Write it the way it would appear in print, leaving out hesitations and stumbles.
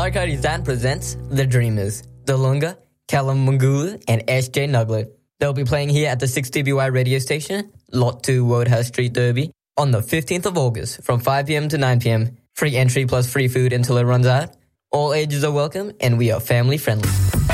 Sarkari Zan presents The Dreamers, Dalunga, Callum Mungulu, and SJ Nuglet. They'll be playing here at the 6DBY radio station, Lot 2 Wodehouse Street, Derby, on the 15th of August from 5pm to 9pm. Free entry plus free food until it runs out. All ages are welcome and we are family friendly.